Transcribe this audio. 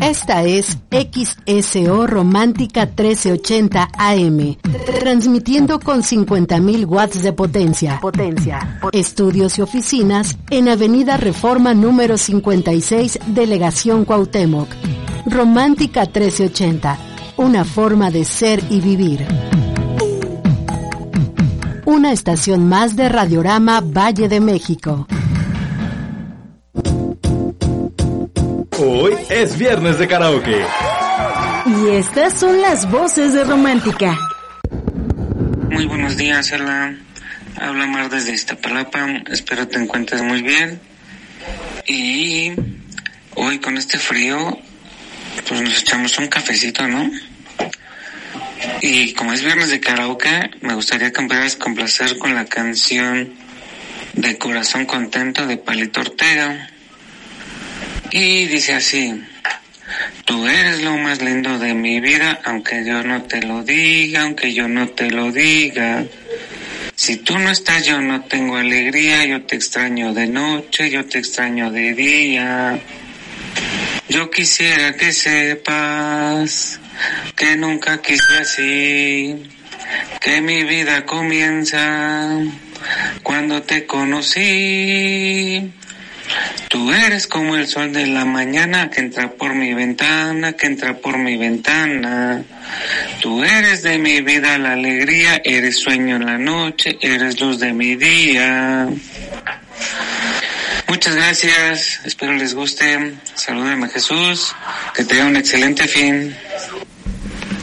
Esta es XSO Romántica 1380 AM, transmitiendo con 50.000 watts de potencia. Estudios y oficinas en Avenida Reforma número 56, Delegación Cuauhtémoc. Romántica 1380, una forma de ser y vivir. Una estación más de Radiorama Valle de México. Hoy es viernes de karaoke. Y estas son las voces de Romántica. Muy buenos días, hola. Habla Mar desde Iztapalapa. Espero te encuentres muy bien. Y hoy con este frío, pues nos echamos un cafecito, ¿no? Y como es viernes de karaoke, me gustaría que empezaras a complacer con la canción de Corazón Contento de Palito Ortega. Y dice así: tú eres lo más lindo de mi vida, aunque yo no te lo diga, aunque yo no te lo diga. Si tú no estás, yo no tengo alegría, yo te extraño de noche, yo te extraño de día. Yo quisiera que sepas que nunca quise así, que mi vida comienza cuando te conocí. Tú eres como el sol de la mañana que entra por mi ventana, que entra por mi ventana. Tú eres de mi vida la alegría, eres sueño en la noche, eres luz de mi día. Muchas gracias, espero les guste. Salúdenme a Jesús, que tenga un excelente fin.